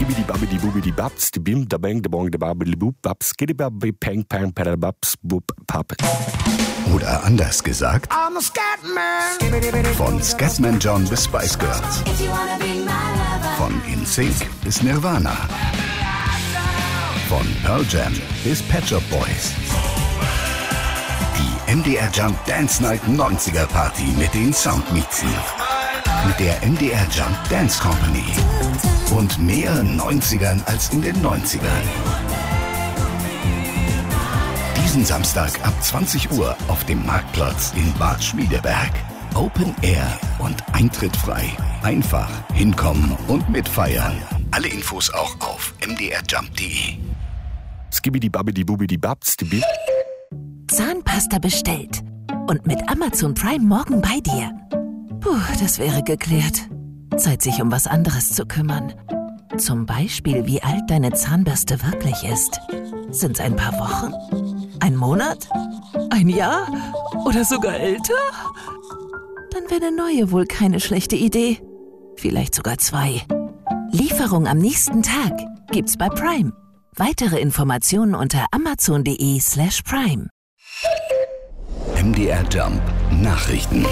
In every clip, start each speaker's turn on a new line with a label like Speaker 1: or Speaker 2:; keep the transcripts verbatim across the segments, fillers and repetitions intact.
Speaker 1: Skibidi babidi bubidi babs, die bim, da bang, da bong, da babidi bub, babs, skiddy babbi, pang, pang, pada babs, bub, pap.
Speaker 2: Oder anders gesagt, von Scatman John bis Spice Girls, von In Sync bis Nirvana, von Pearl Jam bis Pet Shop Boys. Die M D R Jump Dance Night neunziger Party mit den Soundmixen. Mit der M D R Jump Dance Company. Und mehr neunzigern als in den neunzigern. Diesen Samstag ab zwanzig Uhr auf dem Marktplatz in Bad Schmiedeberg. Open Air und Eintritt frei. Einfach hinkommen und mitfeiern. Alle Infos auch auf m d r jump punkt d e.
Speaker 1: Skibidi babidi bubidi babs, die bim.
Speaker 3: Zahnpasta bestellt. Und mit Amazon Prime morgen bei dir. Puh, das wäre geklärt. Zeit, sich um was anderes zu kümmern. Zum Beispiel, wie alt deine Zahnbürste wirklich ist. Sind's ein paar Wochen? Ein Monat? Ein Jahr? Oder sogar älter? Dann wäre eine neue wohl keine schlechte Idee. Vielleicht sogar zwei. Lieferung am nächsten Tag gibt's bei Prime. Weitere Informationen unter amazon.de slash prime.
Speaker 2: M D R Jump Nachrichten.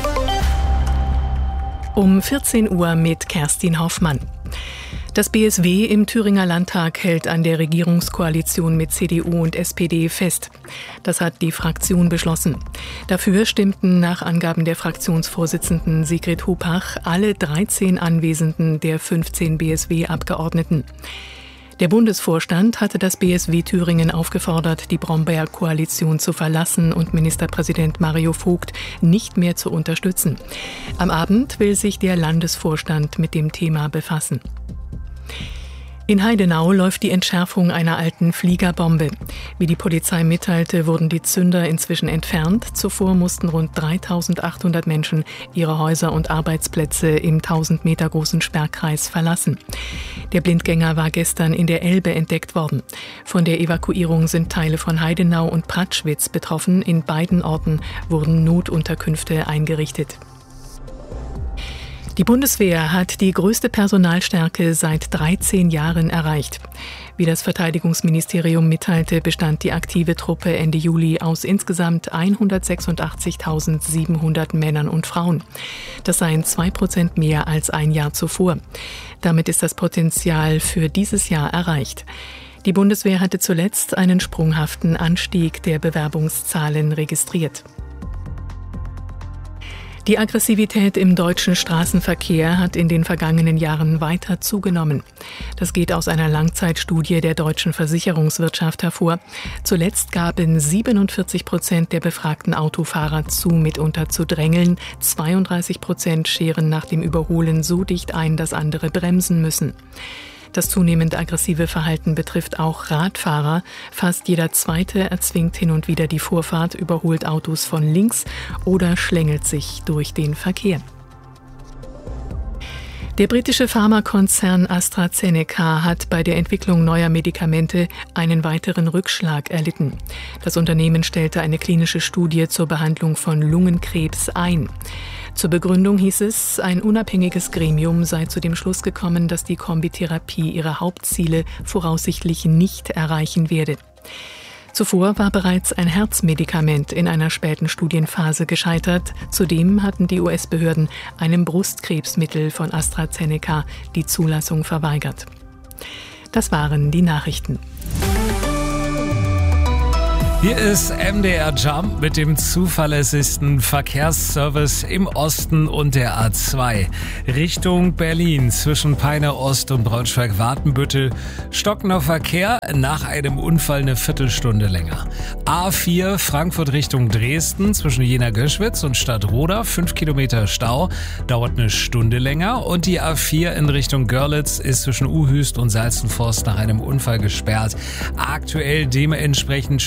Speaker 4: Um vierzehn Uhr mit Kerstin Hoffmann. Das B S W im Thüringer Landtag hält an der Regierungskoalition mit C D U und S P D fest. Das hat die Fraktion beschlossen. Dafür stimmten nach Angaben der Fraktionsvorsitzenden Sigrid Hupach alle dreizehn Anwesenden der fünfzehn B S W-Abgeordneten. Der Bundesvorstand hatte das B S W Thüringen aufgefordert, die Brombeer-Koalition zu verlassen und Ministerpräsident Mario Vogt nicht mehr zu unterstützen. Am Abend will sich der Landesvorstand mit dem Thema befassen. In Heidenau läuft die Entschärfung einer alten Fliegerbombe. Wie die Polizei mitteilte, wurden die Zünder inzwischen entfernt. Zuvor mussten rund dreitausendachthundert Menschen ihre Häuser und Arbeitsplätze im tausend Meter großen Sperrkreis verlassen. Der Blindgänger war gestern in der Elbe entdeckt worden. Von der Evakuierung sind Teile von Heidenau und Pratschwitz betroffen. In beiden Orten wurden Notunterkünfte eingerichtet. Die Bundeswehr hat die größte Personalstärke seit dreizehn Jahren erreicht. Wie das Verteidigungsministerium mitteilte, bestand die aktive Truppe Ende Juli aus insgesamt hundertsechsundachtzigtausendsiebenhundert Männern und Frauen. Das seien zwei Prozent mehr als ein Jahr zuvor. Damit ist das Potenzial für dieses Jahr erreicht. Die Bundeswehr hatte zuletzt einen sprunghaften Anstieg der Bewerbungszahlen registriert. Die Aggressivität im deutschen Straßenverkehr hat in den vergangenen Jahren weiter zugenommen. Das geht aus einer Langzeitstudie der deutschen Versicherungswirtschaft hervor. Zuletzt gaben siebenundvierzig Prozent der befragten Autofahrer zu, mitunter zu drängeln. zweiunddreißig Prozent scheren nach dem Überholen so dicht ein, dass andere bremsen müssen. Das zunehmend aggressive Verhalten betrifft auch Radfahrer. Fast jeder Zweite erzwingt hin und wieder die Vorfahrt, überholt Autos von links oder schlängelt sich durch den Verkehr. Der britische Pharmakonzern AstraZeneca hat bei der Entwicklung neuer Medikamente einen weiteren Rückschlag erlitten. Das Unternehmen stellte eine klinische Studie zur Behandlung von Lungenkrebs ein. Zur Begründung hieß es, ein unabhängiges Gremium sei zu dem Schluss gekommen, dass die Kombitherapie ihre Hauptziele voraussichtlich nicht erreichen werde. Zuvor war bereits ein Herzmedikament in einer späten Studienphase gescheitert. Zudem hatten die U S-Behörden einem Brustkrebsmittel von AstraZeneca die Zulassung verweigert. Das waren die Nachrichten.
Speaker 5: Hier ist M D R Jump mit dem zuverlässigsten Verkehrsservice im Osten und der A zwei. Richtung Berlin zwischen Peine Ost und Braunschweig-Wartenbüttel. Stockender Verkehr, nach einem Unfall eine Viertelstunde länger. A vier Frankfurt Richtung Dresden zwischen Jena-Göschwitz und Stadtroda. Fünf Kilometer Stau, dauert eine Stunde länger. Und die A vier in Richtung Görlitz ist zwischen Uhüst und Salzenforst nach einem Unfall gesperrt. Aktuell dementsprechend Stau.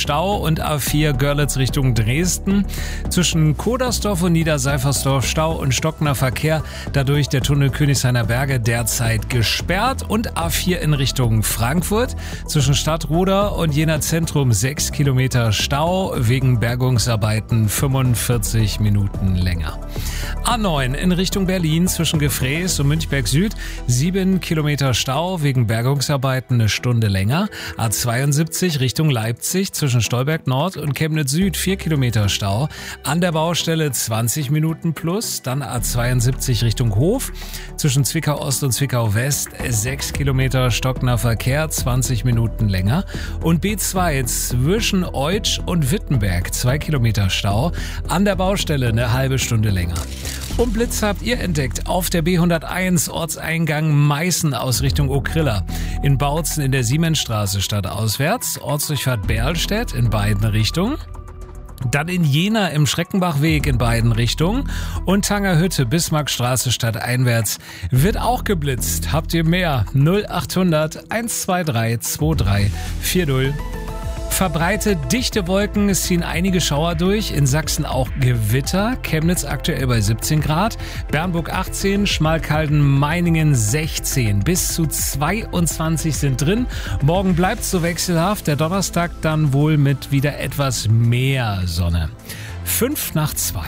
Speaker 5: und A vier Görlitz Richtung Dresden. Zwischen Kodersdorf und Niederseifersdorf Stau und stockender Verkehr. Dadurch der Tunnel Königshainer Berge derzeit gesperrt. Und A vier in Richtung Frankfurt. Zwischen Stadtroda und Jena Zentrum sechs Kilometer Stau. Wegen Bergungsarbeiten fünfundvierzig Minuten länger. A neun in Richtung Berlin zwischen Gefrees und Münchberg Süd. sieben Kilometer Stau wegen Bergungsarbeiten eine Stunde länger. A zweiundsiebzig Richtung Leipzig zwischen Stolberg Nord und Chemnitz Süd vier Kilometer Stau. An der Baustelle zwanzig Minuten plus. Dann A zweiundsiebzig Richtung Hof zwischen Zwickau Ost und Zwickau West sechs Kilometer stockender Verkehr, zwanzig Minuten länger. Und B zwei zwischen Eutsch und Wittenberg zwei Kilometer Stau. An der Baustelle eine halbe Stunde länger. Und Blitz habt ihr entdeckt auf der B hunderteins Ortseingang Meißen aus Richtung Okrilla. In Bautzen in der Siemensstraße stadtauswärts, Ortsdurchfahrt Berlstedt in beiden Richtungen. Dann in Jena im Schreckenbachweg in beiden Richtungen und Tangerhütte Bismarckstraße stadteinwärts wird auch geblitzt. Habt ihr mehr? null achthundert eins zwei drei zwei drei vier null. Verbreitet dichte Wolken, es ziehen einige Schauer durch, in Sachsen auch Gewitter, Chemnitz aktuell bei siebzehn Grad, Bernburg achtzehn, Schmalkalden, Meiningen sechzehn, bis zu zweiundzwanzig sind drin. Morgen bleibt es so wechselhaft, der Donnerstag dann wohl mit wieder etwas mehr Sonne. Fünf nach zwei.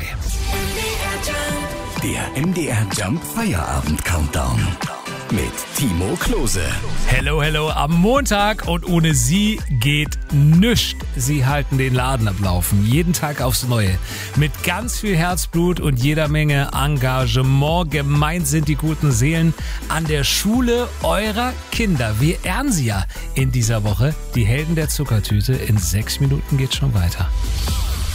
Speaker 2: Der M D R Jump Feierabend Countdown mit Timo Klose.
Speaker 5: Hello, hello am Montag und ohne sie geht nichts. Sie halten den Laden am Laufen, jeden Tag aufs Neue. Mit ganz viel Herzblut und jeder Menge Engagement. Gemeint sind die guten Seelen an der Schule eurer Kinder. Wir ehren sie ja in dieser Woche. Die Helden der Zuckertüte. In sechs Minuten geht's schon weiter.